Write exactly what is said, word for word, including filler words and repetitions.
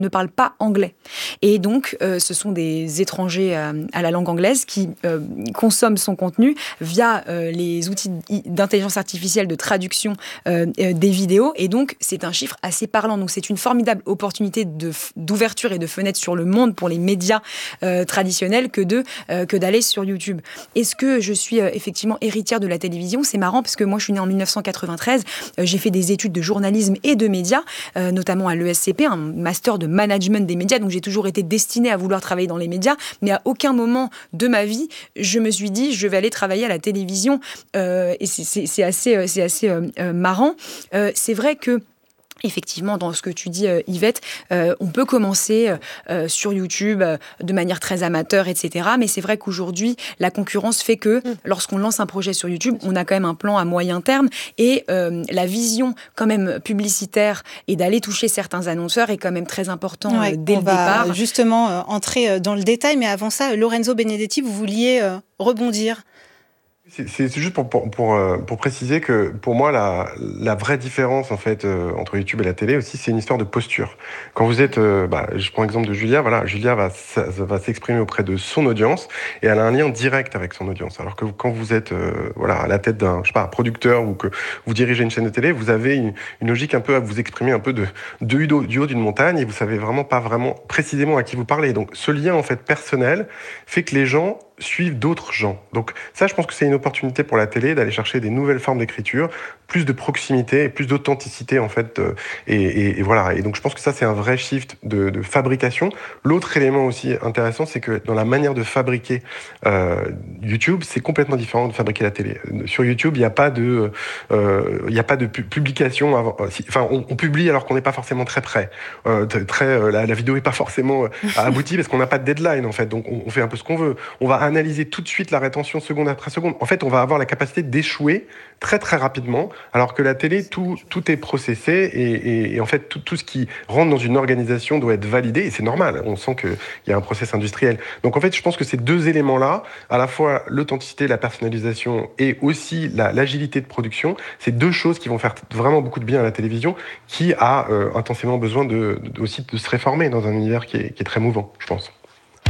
ne parlent pas anglais. Et donc, euh, ce sont des étrangers à, à la langue anglaise qui euh, consomment son contenu via euh, les outils d'intelligence artificielle de traduction euh, euh, des vidéos. Et donc, c'est un chiffre assez parlant. Donc, c'est une formidable opportunité de, d'ouverture et de fenêtre sur le monde pour les médias euh, traditionnels que, de, euh, que d'aller sur YouTube. Est-ce que je suis euh, effectivement héritière de la télévision ? C'est marrant parce que moi, je suis née en dix-neuf cent quatre-vingt-treize. Euh, j'ai fait des études de journalisme et de médias, euh, notamment à l'E S C P, un master de management des médias, donc j'ai toujours été destinée à vouloir travailler dans les médias, mais à aucun moment de ma vie, je me suis dit, je vais aller travailler à la télévision, euh, et c'est, c'est, c'est assez, c'est assez euh, marrant. Euh, c'est vrai que effectivement, dans ce que tu dis, euh, Yvette, euh, on peut commencer euh, sur YouTube euh, de manière très amateur, et cetera. Mais c'est vrai qu'aujourd'hui, la concurrence fait que mmh. lorsqu'on lance un projet sur YouTube, on a quand même un plan à moyen terme et euh, la vision quand même publicitaire et d'aller toucher certains annonceurs est quand même très important ouais, euh, dès on le va départ. Justement, euh, entrer dans le détail, mais avant ça, Lorenzo Benedetti, vous vouliez euh, rebondir. C'est, c'est juste pour, pour, pour, pour préciser que pour moi, la, la vraie différence en fait, euh, entre YouTube et la télé aussi, c'est une histoire de posture. Quand vous êtes, euh, bah, je prends l'exemple de Julia, voilà, Julia va, ça, va s'exprimer auprès de son audience et elle a un lien direct avec son audience. Alors que quand vous êtes euh, voilà, à la tête d'un je sais pas, un producteur ou que vous dirigez une chaîne de télé, vous avez une, une logique un peu à vous exprimer un peu de, de, de, du haut d'une montagne et vous savez vraiment pas vraiment précisément à qui vous parlez. Donc ce lien en fait personnel fait que les gens suivent d'autres gens. Donc ça, je pense que c'est une opportunité pour la télé d'aller chercher des nouvelles formes d'écriture, plus de proximité et plus d'authenticité en fait. Euh, et, et, et voilà. Et donc je pense que ça, c'est un vrai shift de, de fabrication. L'autre élément aussi intéressant, c'est que dans la manière de fabriquer euh, YouTube, c'est complètement différent de fabriquer la télé. Sur YouTube, il n'y a pas de, euh, il n'y a pas de pu- publication. Avant, enfin, on, on publie alors qu'on n'est pas forcément très près. Euh, très, euh, la, la vidéo n'est pas forcément aboutie parce qu'on n'a pas de deadline en fait. Donc on, on fait un peu ce qu'on veut. On va analyser tout de suite la rétention seconde après seconde. En fait, on va avoir la capacité d'échouer très très rapidement, alors que la télé, tout, tout est processé et, et, et en fait, tout, tout ce qui rentre dans une organisation doit être validé et c'est normal. On sent qu'il y a un process industriel. Donc en fait, je pense que ces deux éléments-là, à la fois l'authenticité, la personnalisation et aussi la, l'agilité de production, c'est deux choses qui vont faire vraiment beaucoup de bien à la télévision, qui a euh, intensément besoin de, de, aussi de se réformer dans un univers qui est, qui est très mouvant, je pense.